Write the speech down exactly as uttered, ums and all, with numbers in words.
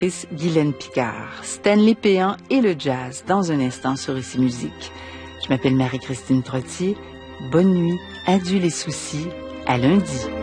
Guylaine Picard, Stanley Péan et le jazz dans un instant sur Ici Musique. Je m'appelle Marie-Christine Trottier. Bonne nuit, adieu les soucis, à lundi.